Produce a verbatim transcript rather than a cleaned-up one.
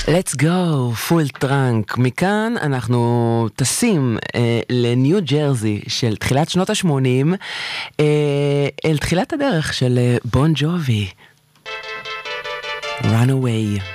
Let's go, full trunk. מכאן אנחנו טסים אה, לניו ג'רזי של תחילת שנות ה-שמונים, אה, אל תחילת הדרך של בון ג'ובי. Run away.